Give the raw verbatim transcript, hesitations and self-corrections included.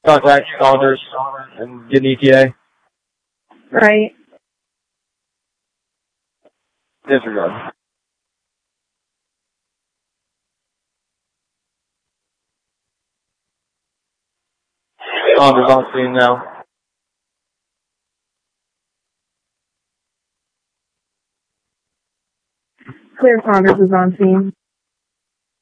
Contact Saunders and get an E T A. Right. Disregard. Saunders on scene now. Clear Saunders is on scene.